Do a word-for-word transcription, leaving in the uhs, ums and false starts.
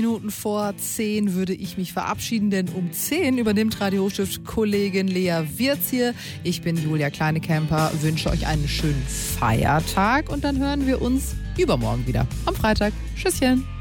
Minuten vor zehn würde ich mich verabschieden, denn um zehn übernimmt Radio Hochstift-Kollegin Lea Wirz hier. Ich bin Julia Kleinekemper, wünsche euch einen schönen Feiertag und dann hören wir uns übermorgen wieder am Freitag. Tschüsschen.